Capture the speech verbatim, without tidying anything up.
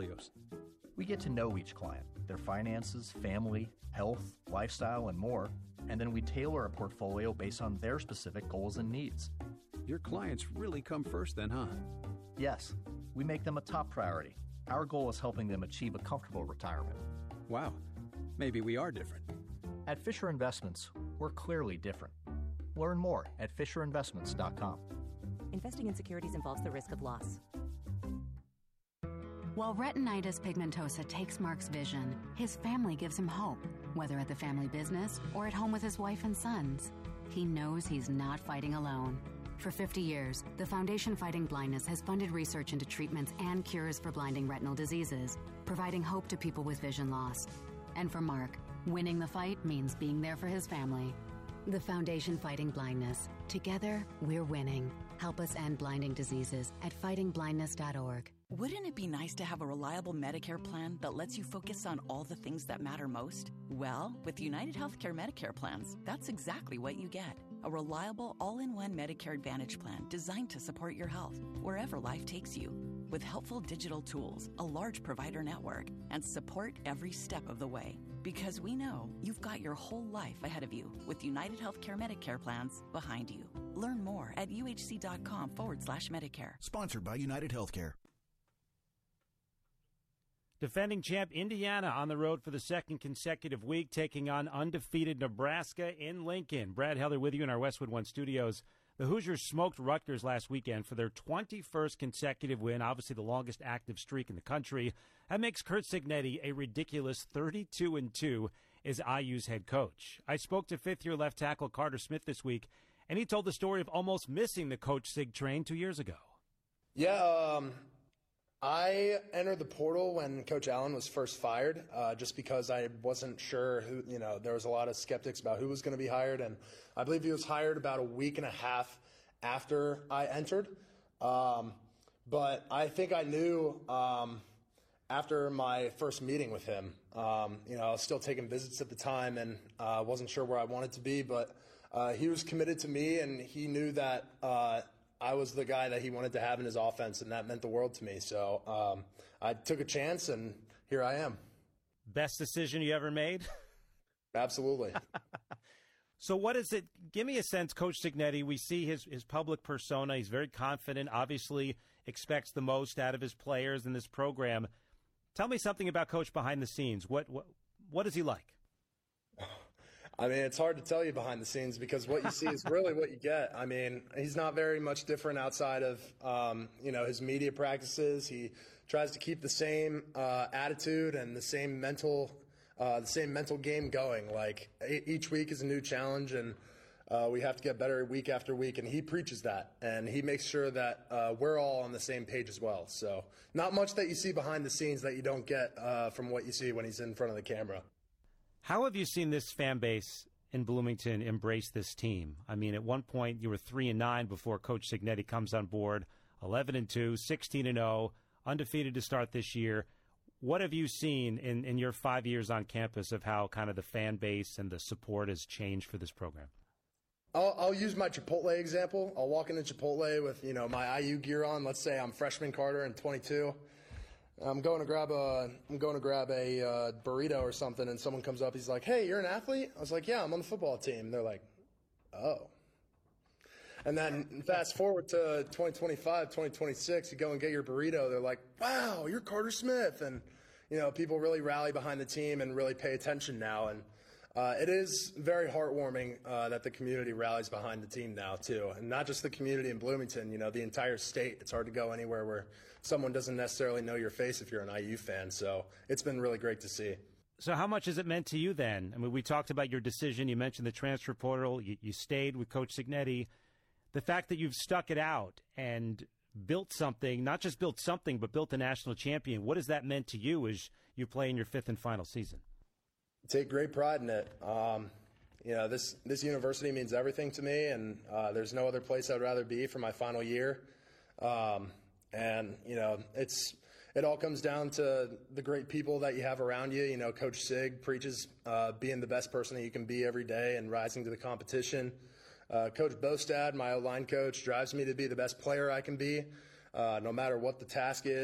We get to know each client, their finances, family, health, lifestyle, and more, and then we tailor a portfolio based on their specific goals and needs. Your clients really come first then, huh? Yes, we make them a top priority. Our goal is helping them achieve a comfortable retirement. Wow, maybe we are different. At Fisher Investments, we're clearly different. Learn more at fisher investments dot com. Investing in securities involves the risk of loss. While retinitis pigmentosa takes Mark's vision, his family gives him hope, whether at the family business or at home with his wife and sons. He knows he's not fighting alone. For fifty years, the Foundation Fighting Blindness has funded research into treatments and cures for blinding retinal diseases, providing hope to people with vision loss. And for Mark, winning the fight means being there for his family. The Foundation Fighting Blindness. Together, we're winning. Help us end blinding diseases at fighting blindness dot org. Wouldn't it be nice to have a reliable Medicare plan that lets you focus on all the things that matter most? Well, with United Healthcare Medicare plans, that's exactly what you get. A reliable, all-in-one Medicare Advantage plan designed to support your health wherever life takes you. With helpful digital tools, a large provider network, and support every step of the way. Because we know you've got your whole life ahead of you with United Healthcare Medicare plans behind you. Learn more at uhc.com forward slash Medicare. Sponsored by United Healthcare. Defending champ Indiana on the road for the second consecutive week, taking on undefeated Nebraska in Lincoln. Brad Heller with you in our Westwood One studios. The Hoosiers smoked Rutgers last weekend for their twenty-first consecutive win, obviously the longest active streak in the country. That makes Curt Cignetti a ridiculous thirty-two and two as I U's head coach. I spoke to fifth-year left tackle Carter Smith this week, and he told the story of almost missing the Coach Sig train two years ago. Yeah, um... I entered the portal when Coach Allen was first fired, uh, just because I wasn't sure who, you know, there was a lot of skeptics about who was going to be hired. And I believe he was hired about a week and a half after I entered. Um, but I think I knew, um, after my first meeting with him, um, you know, I was still taking visits at the time and, uh, wasn't sure where I wanted to be, but, uh, he was committed to me and he knew that, uh, I was the guy that he wanted to have in his offense, and that meant the world to me. So um, I took a chance, and here I am. Best decision you ever made? Absolutely. So what is it? Give me a sense, Coach Cignetti. We see his, his public persona. He's very confident, obviously expects the most out of his players in this program. Tell me something about Coach behind the scenes. What what what is he like? I mean, it's hard to tell you behind the scenes because what you see is really what you get. I mean, he's not very much different outside of, um, you know, his media practices. He tries to keep the same uh, attitude and the same mental, uh, the same mental game going. Like each week is a new challenge, and uh, we have to get better week after week. And he preaches that, and he makes sure that uh, we're all on the same page as well. So, not much that you see behind the scenes that you don't get uh, from what you see when he's in front of the camera. How have you seen this fan base in Bloomington embrace this team? I mean, at one point you were three and nine before Coach Cignetti comes on board, eleven and two, sixteen and zero, undefeated to start this year. What have you seen in, in your five years on campus of how kind of the fan base and the support has changed for this program? I'll, I'll use my Chipotle example. I'll walk into Chipotle with, you know, my I U gear on. Let's say I'm freshman Carter and twenty-two. I'm going to grab a I'm going to grab a uh, burrito or something, and someone comes up. He's like, "Hey, you're an athlete?" I was like, "Yeah, I'm on the football team." They're like, "Oh." And then fast forward to twenty twenty-five, twenty twenty-six, you go and get your burrito. They're like, "Wow, you're Carter Smith," and you know, people really rally behind the team and really pay attention now. And uh, it is very heartwarming uh, that the community rallies behind the team now too, and not just the community in Bloomington. You know, the entire state. It's hard to go anywhere where someone doesn't necessarily know your face if you're an I U fan. So it's been really great to see. So how much has it meant to you then? I mean, we talked about your decision. You mentioned the transfer portal. You, you stayed with Coach Cignetti. The fact that you've stuck it out and built something, not just built something, but built a national champion. What has that meant to you as you play in your fifth and final season? Take great pride in it. Um, you know, this this university means everything to me, and uh, there's no other place I'd rather be for my final year. Um, and you know, it's it all comes down to the great people that you have around you. You know, Coach Sig preaches uh, being the best person that you can be every day and rising to the competition. Uh, Coach Bostad, my O-line coach, drives me to be the best player I can be, uh, no matter what the task is.